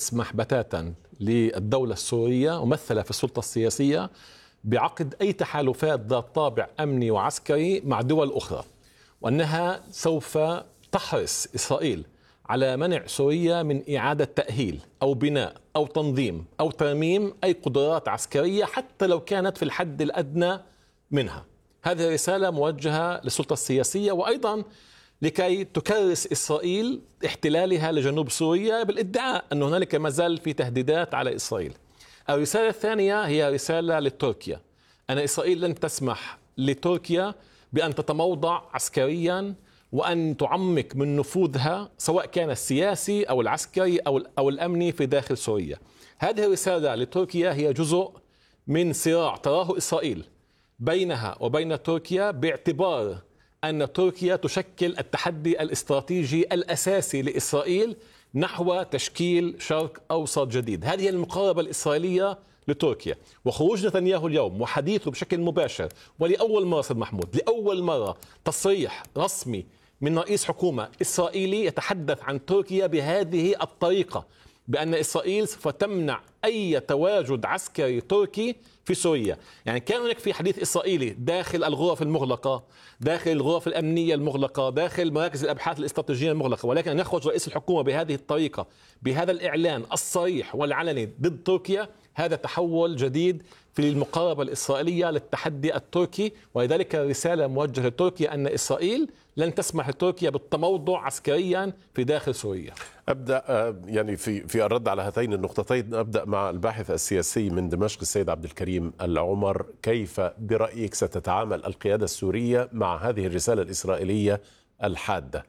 يسمح بتاتا للدولة السورية ممثلة في السلطة السياسية بعقد أي تحالفات ذات طابع أمني وعسكري مع دول أخرى، وأنها سوف تحرص إسرائيل على منع سوريا من إعادة تأهيل أو بناء أو تنظيم أو ترميم أي قدرات عسكرية حتى لو كانت في الحد الأدنى منها. هذه رسالة موجهة للسلطة السياسية، وأيضا لكي تكرس إسرائيل احتلالها لجنوب سوريا بالادعاء أن هنالك ما زال في تهديدات على إسرائيل. الرسالة الثانية هي رسالة لتركيا، أن إسرائيل لن تسمح لتركيا بأن تتموضع عسكريا وأن تعمق من نفوذها سواء كان السياسي أو العسكري أو الأمني في داخل سوريا. هذه الرسالة لتركيا هي جزء من صراع تراه إسرائيل بينها وبين تركيا، باعتبار أن تركيا تشكل التحدي الاستراتيجي الأساسي لإسرائيل نحو تشكيل شرق أوسط جديد. هذه هي المقاربة الإسرائيلية لتركيا. وخروج نتنياهو اليوم وحديثه بشكل مباشر ولأول مرة سيد محمود، لأول مرة تصريح رسمي من رئيس حكومة إسرائيلي يتحدث عن تركيا بهذه الطريقة، بأن إسرائيل سوف تمنع أي تواجد عسكري تركي في سوريا. يعني كان هناك في حديث إسرائيلي داخل الغرف المغلقة، داخل الغرف الأمنية المغلقة، داخل مراكز الأبحاث الاستراتيجية المغلقة، ولكن أن يخرج رئيس الحكومة بهذه الطريقة بهذا الإعلان الصريح والعلني ضد تركيا، هذا تحول جديد في المقاربة الإسرائيلية للتحدي التركي. ولذلك رسالة موجهة لتركيا أن إسرائيل لن تسمح لتركيا بالتموضع عسكريا في داخل سوريا. أبدأ يعني في الرد على هاتين النقطتين، أبدأ مع الباحث السياسي من دمشق السيد عبد الكريم العمر. كيف برأيك ستتعامل القيادة السورية مع هذه الرسالة الإسرائيلية الحادة؟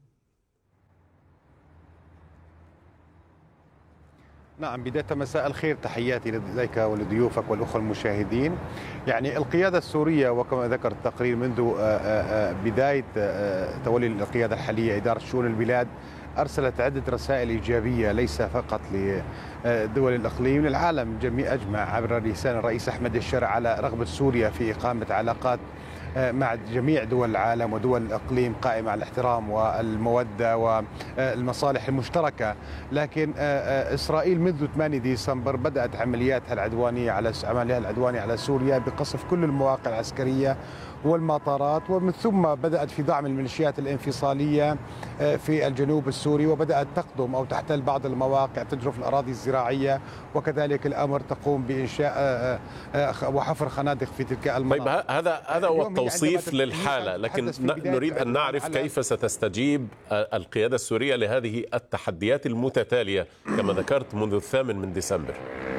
نعم، بداية مساء الخير، تحياتي لك ولضيوفك والأخوة المشاهدين. يعني القيادة السورية وكما ذكر التقرير منذ بداية تولي القيادة الحالية إدارة شؤون البلاد أرسلت عدة رسائل إيجابية ليس فقط لدول الإقليم، للعالم جميع أجمع، عبر لسان الرئيس أحمد الشرع على رغبة سوريا في إقامة علاقات مع جميع دول العالم ودول الإقليم قائمة على الاحترام والمودة والمصالح المشتركة. لكن إسرائيل منذ 8 ديسمبر بدأت عملياتها العدوانية على سوريا بقصف كل المواقع العسكرية والمطارات، ومن ثم بدأت في دعم الميليشيات الانفصالية في الجنوب السوري، وبدأت تقدم أو تحتل بعض المواقع، تجرف الأراضي الزراعية، وكذلك الأمر تقوم بإنشاء وحفر خنادق في تلك المناطق. طيب هذا هو التوصيف للحالة، لكن نريد أن نعرف كيف ستستجيب القيادة السورية لهذه التحديات المتتالية كما ذكرت منذ 8 ديسمبر.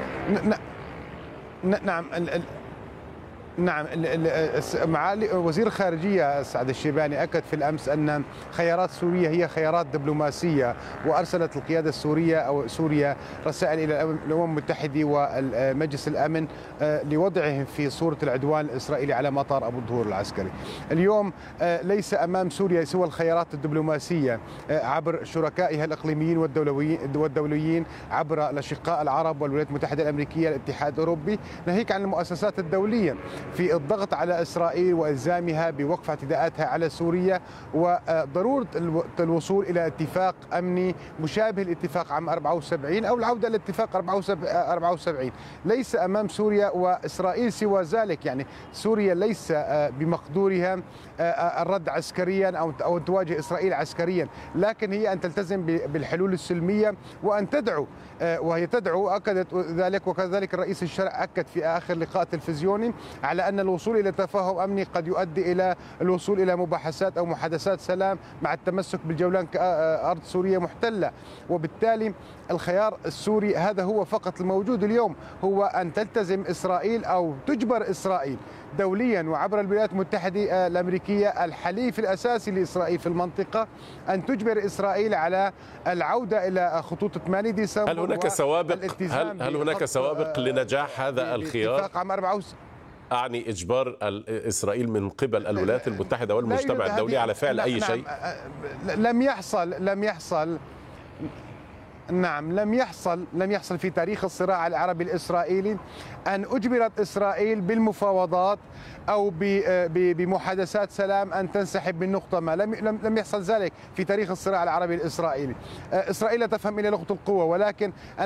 نعم، معالي وزير الخارجية سعد الشيباني أكد في الأمس أن خيارات سوريا هي خيارات دبلوماسية، وأرسلت القيادة السورية أو سوريا رسائل إلى الأمم المتحدة والمجلس الأمن لوضعهم في صورة العدوان الإسرائيلي على مطار أبو الظهور العسكري. اليوم ليس أمام سوريا سوى الخيارات الدبلوماسية عبر شركائها الإقليميين والدوليين، عبر الأشقاء العرب والولايات المتحدة الأمريكية، الاتحاد الأوروبي، ناهيك عن المؤسسات الدولية، في الضغط على إسرائيل وإلزامها بوقف اعتداءاتها على سوريا، وضرورة الوصول إلى اتفاق أمني مشابه لاتفاق عام 74 أو العودة لاتفاق 74. ليس أمام سوريا وإسرائيل سوى ذلك. يعني سوريا ليس بمقدورها الرد عسكريا أو أن تواجه إسرائيل عسكريا، لكن هي أن تلتزم بالحلول السلمية وأن تدعو، وهي تدعو، أكدت ذلك. وكذلك الرئيس الشرع أكد في آخر لقاء تلفزيوني على أن الوصول إلى تفاهم أمني قد يؤدي إلى الوصول إلى مباحثات أو محادثات سلام مع التمسك بالجولان كأرض سورية محتلة. وبالتالي الخيار السوري هذا هو فقط الموجود اليوم، هو أن تلتزم إسرائيل أو تجبر إسرائيل دوليا وعبر الولايات المتحدة الأمريكية الحليف الأساسي لإسرائيل في المنطقة، أن تجبر إسرائيل على العودة إلى خطوط 8 ديسمبر. هل هناك سوابق لنجاح هذا الخيار؟ أعني إجبار إسرائيل من قبل الولايات المتحدة والمجتمع الدولي على فعل أي شيء؟ لم يحصل في تاريخ الصراع العربي الإسرائيلي أن أجبرت إسرائيل بالمفاوضات أو بمحادثات سلام أن تنسحب من نقطة ما. لم يحصل ذلك في تاريخ الصراع العربي الإسرائيلي. إسرائيل لا تفهم إلا لغة القوة، ولكن